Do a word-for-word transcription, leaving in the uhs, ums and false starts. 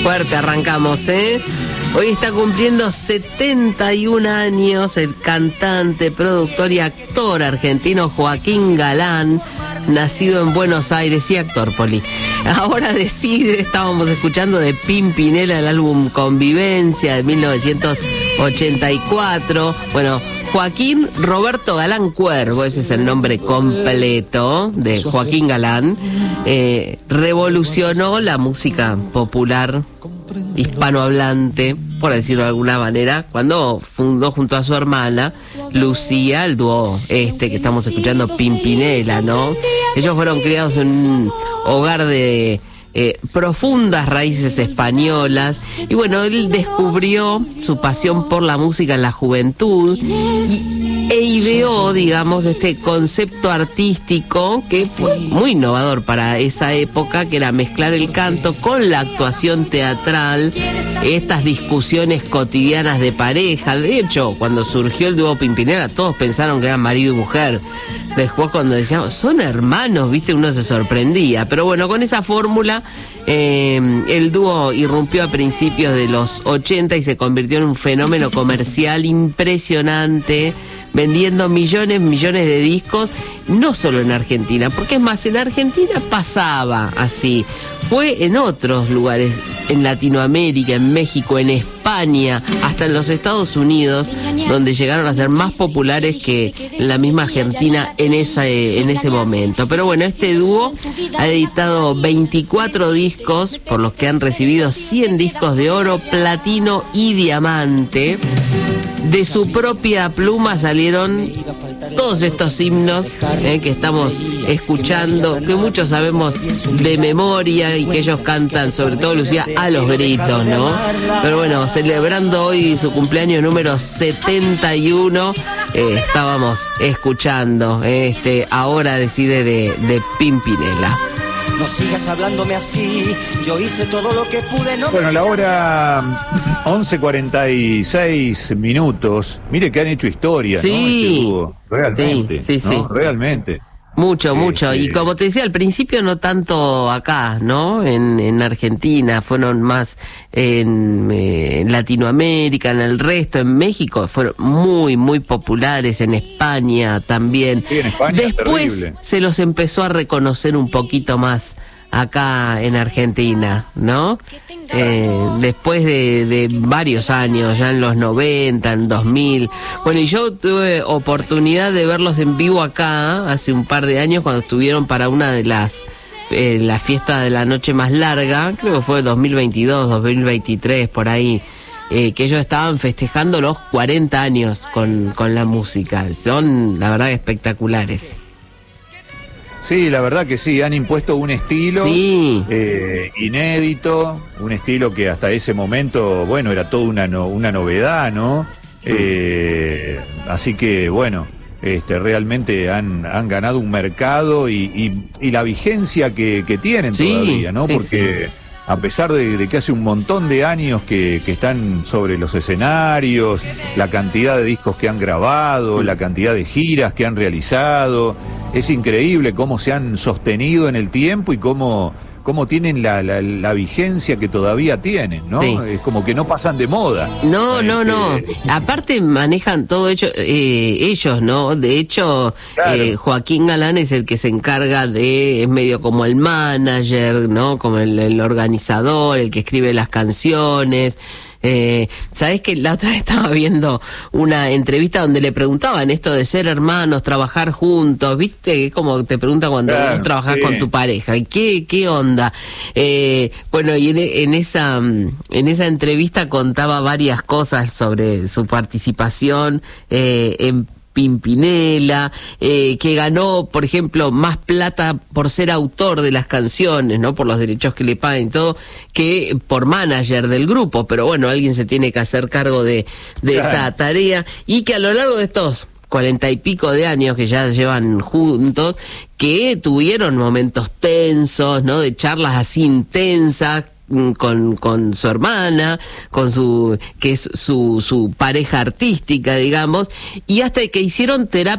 Fuerte arrancamos, ¿eh? Hoy está cumpliendo setenta y un años el cantante, productor y actor argentino Joaquín Galán, nacido en Buenos Aires y actor, Poli. Ahora decide, estábamos escuchando de Pimpinela, el álbum Convivencia de mil novecientos ochenta y cuatro. Bueno, Joaquín Roberto Galán Cuervo, ese es el nombre completo de Joaquín Galán. Eh, revolucionó la música popular hispanohablante, por decirlo de alguna manera, cuando fundó junto a su hermana Lucía el dúo este que estamos escuchando, Pimpinela, ¿no? Ellos fueron criados en un hogar de eh, profundas raíces españolas, y bueno, él descubrió su pasión por la música en la juventud y, e ideó, digamos, este concepto artístico que fue muy innovador para esa época, que era mezclar el canto con la actuación teatral, estas discusiones cotidianas de pareja. De hecho, cuando surgió el dúo Pimpinela, todos pensaron que eran marido y mujer. Después, cuando decíamos, son hermanos, viste, uno se sorprendía. Pero bueno, con esa fórmula, eh, el dúo irrumpió a principios de los ochenta y se convirtió en un fenómeno comercial impresionante, vendiendo millones, millones de discos, no solo en Argentina, porque es más, en Argentina pasaba así, fue en otros lugares, en Latinoamérica, en México, en España, hasta en los Estados Unidos, donde llegaron a ser más populares que en la misma Argentina en, esa, en ese momento. Pero bueno, este dúo ha editado veinticuatro discos, por los que han recibido cien discos de oro, platino y diamante. De su propia pluma salieron todos estos himnos eh, que estamos escuchando, que muchos sabemos de memoria y que ellos cantan, sobre todo Lucía, a los gritos, ¿no? Pero bueno, celebrando hoy su cumpleaños número setenta y uno, eh, estábamos escuchando eh, este Ahora Decide de, de Pimpinela. No sigas hablándome así, yo hice todo lo que pude. No. Bueno, la hora once cuarenta y seis minutos. Mire que han hecho historia, sí, ¿no? Este dúo. Realmente, sí, sí, ¿no? sí. Realmente. Mucho, Sí, mucho. sí. Y como te decía al principio, no tanto acá, ¿no? En, en Argentina, fueron más en, eh, en Latinoamérica, en el resto, en México, fueron muy, muy populares, en España también. Sí, en España, después terrible. se los empezó a reconocer un poquito más acá en Argentina, ¿no? Eh, después de, de varios años, ya en los noventa, en dos mil. Bueno, y yo tuve oportunidad de verlos en vivo acá hace un par de años, cuando estuvieron para una de las eh, la fiesta de la noche más larga, creo que fue dos mil veintidós, dos mil veintitrés, por ahí, eh, que ellos estaban festejando los cuarenta años con, con la música. Son, la verdad, espectaculares. Sí, la verdad que sí, han impuesto un estilo Sí. eh, inédito, un estilo que hasta ese momento, bueno, era toda una, no, una novedad, ¿no? Eh, así que, bueno, este, realmente han, han ganado un mercado y, y, y la vigencia que, que tienen Sí, todavía, ¿no? sí, Porque sí. a pesar de, de que hace un montón de años que, que están sobre los escenarios, la cantidad de discos que han grabado, la cantidad de giras que han realizado, es increíble cómo se han sostenido en el tiempo y cómo, cómo tienen la, la, la vigencia que todavía tienen, ¿no? Sí. Es como que no pasan de moda. No, no, Este, no. Aparte manejan todo hecho, eh, ellos, ¿no? De hecho, Claro. eh, Joaquín Galán es el que se encarga de, es medio como el manager, ¿no? Como el, el organizador, el que escribe las canciones. Eh, ¿Sabés que la otra vez estaba viendo una entrevista donde le preguntaban esto de ser hermanos, trabajar juntos? ¿Viste? Como te preguntan cuando Claro, vos trabajás sí. con tu pareja. ¿Y qué, qué onda? Eh, bueno, y en, en esa en esa entrevista contaba varias cosas sobre su participación eh, en Pimpinela, eh, que ganó, por ejemplo, más plata por ser autor de las canciones, ¿no? Por los derechos que le pagan y todo, que por manager del grupo. Pero bueno, alguien se tiene que hacer cargo de, de Claro. esa tarea, y que a lo largo de estos cuarenta y pico de años que ya llevan juntos, que tuvieron momentos tensos, ¿no? De charlas así intensas, con, con su hermana, con su, que es su, su pareja artística, digamos, y hasta que hicieron terapia